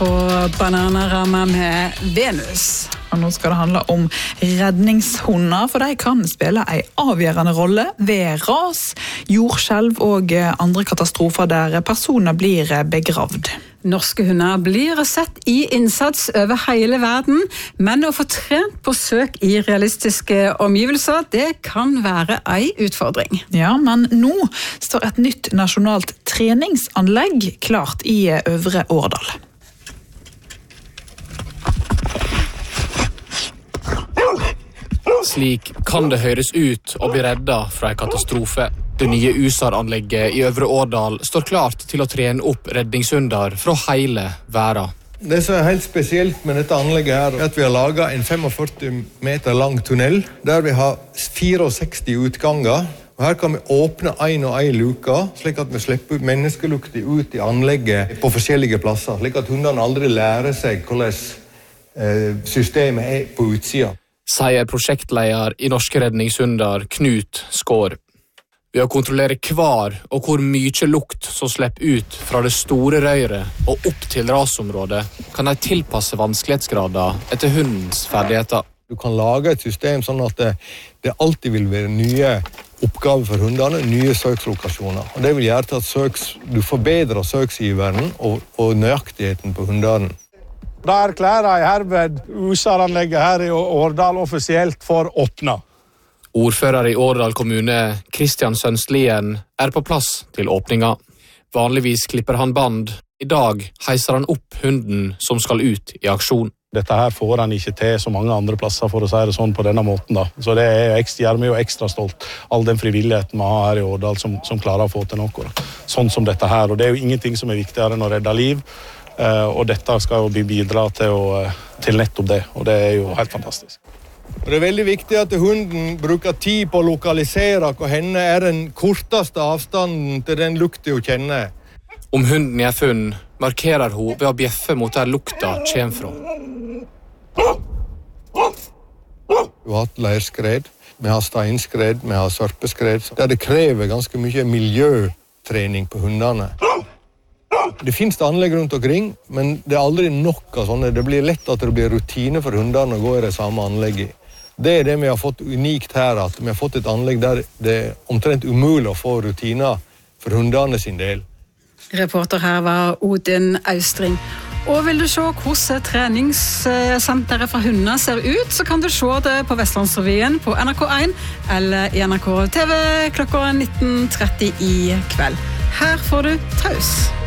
få Bananarama med Venus. Og nå skal det handle om redningshunder, for de kan spille en avgjørende rolle ved ras, jordskjelv og andre katastrofer der personer blir begravd. Norske hunder blir sett i innsats over hele verden, men å få trent på søk i realistiske omgivelser, det kan være en utfordring. Ja, men nå står et nytt nasjonalt treningsanlegg klart i Øvre Årdal. Slik kan det høres ut å bli redda fra en katastrofe. Det nye USAR-anlegget i Øvre Årdal står klart til å trene opp redningshunder fra hele verden. Det som er helt spesielt med dette anlegget her, er at vi har laget en 45 meter lang tunnel, der vi har 64 utganger. Og her kan vi åpne en og en luke, slik at vi slipper menneskelukter ut i anlegget på forskjellige plasser, slik at hundene aldri lærer seg hvordan systemet er på utsida. Sier prosjektleder i Norske redningshunder Knut Skår. Ved å kontrollere hvar og hvor mye lukt som slipper ut fra det store røyret og opp til rasområdet, kan de tilpasse vanskelighetsgrader etter hundens ferdigheter. Du kan lage et system sånn at det alltid vil være nye oppgaver for hundene, nye søkslokasjoner. Og det vil gjøre til at du forbedrer søksgiveren og nøyaktigheten på hundene. Da erklærer jeg herved USAR-anlegget her i Årdal offisielt for åpnet. Ordfører i Årdal kommune, Kristian Sønslien, er på plass til åpninga. Vanligvis klipper han band. I dag heiser han opp hunden som skal ut i aksjon. Dette her får han ikke til så mange andre plasser, for å si det sånn på denne måten. Da. Så det gjør meg jo ekstra stolt. All den frivilligheten vi har her i Årdal som klarer å få til noe. Da. Sånn som dette her. Og det er jo ingenting som er viktigere enn å redde liv. Og dette skal jo bidra til nettopp det, og det er jo helt fantastisk. Det er veldig viktig at hunden bruker tid på å lokalisere hvor henne er den korteste avstanden til den lukten hun kjenner. Om hunden er funnet, markerer hun ved å bjeffe mot der lukta kommer fra. Vi har hatt leirskred, vi har steinskred, vi har sørpeskred, der det krever ganske mye miljøtrening på hundene. Det finnes anlegg rundt omkring, men det er aldri nok av sånne. Det blir lett at det blir rutine for hundene å gå i det samme anlegget. Det er det vi har fått unikt her, at vi har fått et anlegg der det er omtrent umulig å få rutiner for hundene sin del. Reporter her var Odin Austring. Og vil du se hvordan treningssenteret for hunder ser ut, så kan du se det på Vestlandsrevyen på NRK1 eller i NRK TV klokka 19:30 i kveld. Her får du Taus.